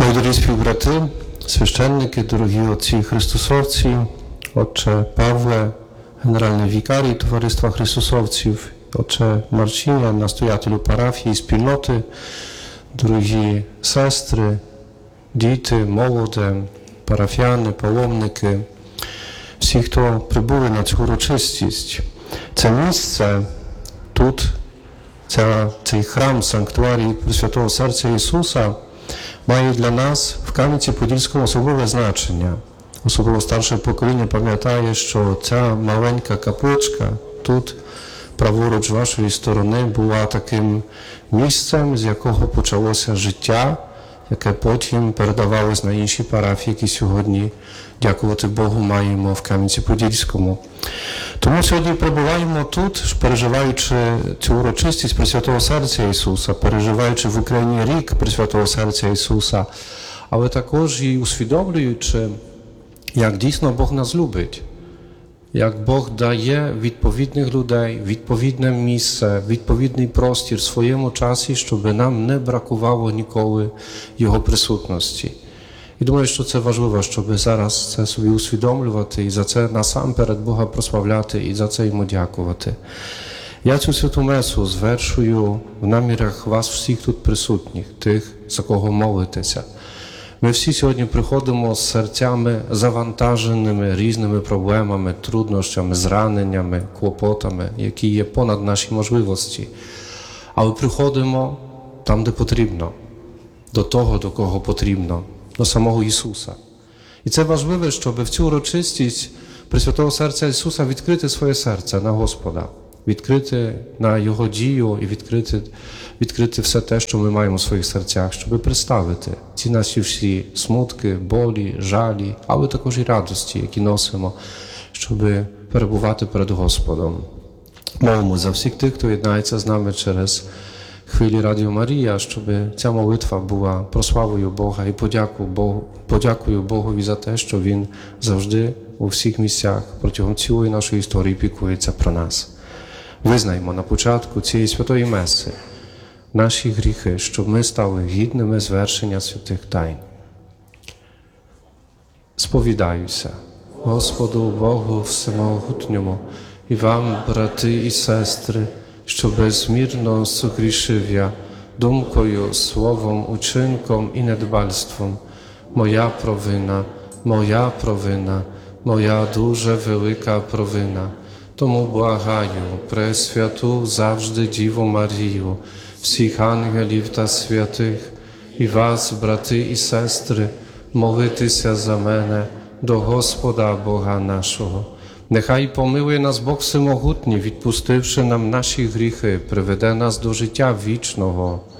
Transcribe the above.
Мої дорогі співбрати, священники, дорогі отці христосовці, отче Павле, генеральний вікарій Товариства Христосовців, отче Марчиня, настоятелю парафії, спільноти, дорогі сестри, діти, молоде, парафіяни, паломники, всі, хто прибули на цю урочистість. Це місце тут, цей храм, санктуарій Пресвятого Серця Ісуса має для нас в Кам'янці-Подільському особливе значення. Особливо старше покоління пам'ятає, що ця маленька капличка тут, праворуч вашої сторони, була таким місцем, з якого почалося життя, яке потім передавалось на інші парафії, які сьогодні, дякувати Богу, маємо в Кам'янці-Подільському. Тому сьогодні перебуваємо тут, переживаючи цю урочистість Пресвятого Серця Ісуса, переживаючи в Україні рік Пресвятого Серця Ісуса, але також і усвідомлюючи, як дійсно Бог нас любить, як Бог дає відповідних людей, відповідне місце, відповідний простір в своєму часі, щоб нам не бракувало ніколи Його присутності. І думаю, що це важливо, щоб зараз це собі усвідомлювати і за це насамперед Бога прославляти і за це Йому дякувати. Я цю святу месу звершую в намірах вас всіх тут присутніх, тих, за кого молитеся. Ми всі сьогодні приходимо з серцями завантаженими різними проблемами, труднощами, зраненнями, клопотами, які є понад наші можливості. Але приходимо там, де потрібно, до того, до кого потрібно, до самого Ісуса. І це важливо, щоб в цю урочистість Пресвятого Серця Ісуса відкрити своє серце на Господа, відкрити на Його дію і відкрити все те, що ми маємо в своїх серцях, щоб представити ці наші всі смутки, болі, жалі, але також і радості, які носимо, щоб перебувати перед Господом. Молимо за всіх тих, хто єднається з нами через хвилі Радіо Марія, щоб ця молитва була прославою Бога і подякую Богові за те, що Він завжди у всіх місцях протягом цілої нашої історії піклується про нас. Визнаймо на початку цієї святої меси наші гріхи, щоб ми стали гідними звершення святих тайн. Сповідаюся Господу Богу Всемогутньому і вам, брати і сестри, що безмірно согрішив я думкою, словом, учинком і недбальством. Моя провина, моя дуже велика провина. Тому благаю Пресвяту завжди Діву Марію, всіх ангелів та святих, і вас, брати і сестри, молитися за мене до Господа Бога нашого. Нехай помилує нас Бог Всемогутній, відпустивши нам наші гріхи, приведе нас до життя вічного.